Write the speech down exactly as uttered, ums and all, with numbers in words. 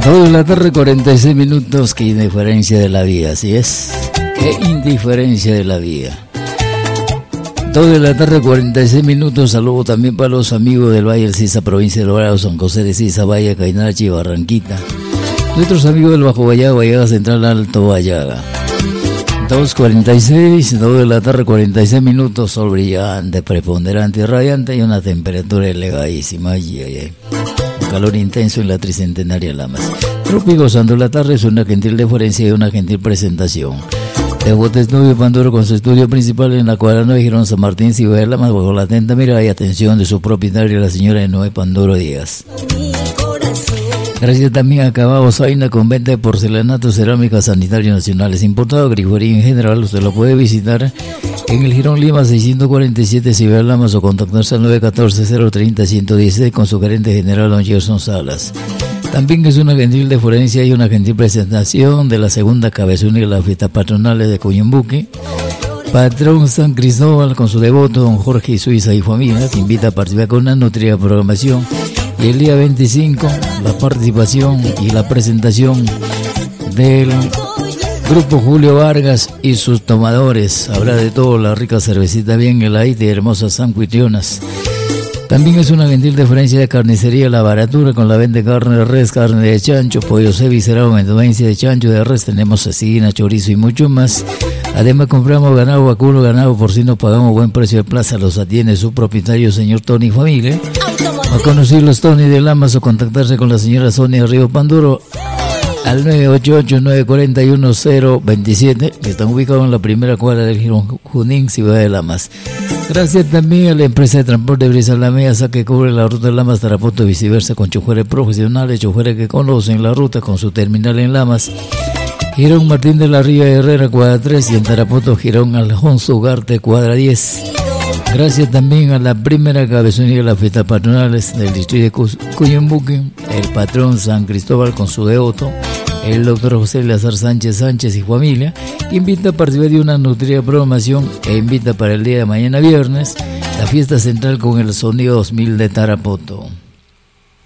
dos de la tarde, cuarenta y seis minutos. Qué indiferencia de la vida, ¿sí es? Qué indiferencia de la vida. dos de la tarde, cuarenta y seis minutos. Saludo también para los amigos del Valle del Sisa, provincia de Logrado, San José de Sisa, Valle, Cainachi, Barranquita. Nuestros amigos del Bajo Vallaga, Vallaga Central, Alto Vallaga. dos cuarenta y seis, dos de la tarde, cuarenta y seis minutos. Sol brillante, preponderante y radiante y una temperatura elevadísima. Ay, ay, ay. Calor intenso en la tricentenaria Lamas. Trópico gozando la tarde es una gentil deferencia y una gentil presentación. Devotes Nubio Panduro con su estudio principal en la cuadra nueve Girón San Martín, Ciudad de Lamas, bajo la atenta mirada y atención de su propietaria, la señora Noé Panduro Díaz. Gracias también a Cabao Zaina con venta de porcelanato, cerámica, sanitarios nacionales, importado, grifería en general. Usted lo puede visitar en el Girón Lima seiscientos cuarenta y siete, Ciudad de Lamas, o contactarse al nueve uno cuatro, cero tres cero, uno uno uno seis con su gerente general, don Gerson Salas. También es una gentil deferencia y una gentil presentación de la segunda cabezona de las fiestas patronales de Cuyumbuque. Patrón San Cristóbal con su devoto, don Jorge Suiza y familia, que invita a participar con una nutrida programación. Y el día veinticinco, la participación y la presentación del Grupo Julio Vargas y sus tomadores. Habrá de todo, la rica cervecita bien heladita y hermosas anfitrionas. También es una gentil deferencia de carnicería La Baratura con la venta de carne de res, carne de chancho, pollo cevicerado, mendovencia de chancho de res. Tenemos cecina, chorizo y mucho más. Además compramos ganado vacuno, ganado porcino, pagamos buen precio de plaza. Los atiende su propietario, señor Tony Familia. A conocer los Tony de Lamas o contactarse con la señora Sonia Río Panduro al nueve ocho ocho, nueve cuatro uno, cero dos siete, que están ubicados en la primera cuadra del Girón Junín, Ciudad de Lamas. Gracias también a la empresa de transporte Brisa La Mesa, que cubre la ruta de Lamas, Tarapoto y viceversa, con choferes profesionales, choferes que conocen la ruta con su terminal en Lamas. Girón Martín de la Ría Herrera, cuadra tres, y en Tarapoto, Girón Alfonso Ugarte, cuadra diez. Gracias también a la primera cabezonía de las fiestas patronales del distrito de Cuyumbuque, el patrón San Cristóbal con su devoto, el doctor José Lazar Sánchez Sánchez y familia, invita a participar de una nutrida programación e invita para el día de mañana viernes la fiesta central con el Sonido dos mil de Tarapoto.